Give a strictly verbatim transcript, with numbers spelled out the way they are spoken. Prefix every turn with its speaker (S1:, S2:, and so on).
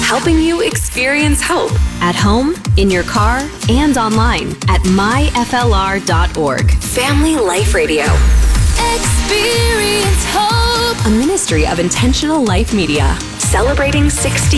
S1: helping you experience hope at home, in your car, and online at my f l r dot org. Family Life Radio. Experience hope. A ministry of Intentional Life Media. Celebrating sixty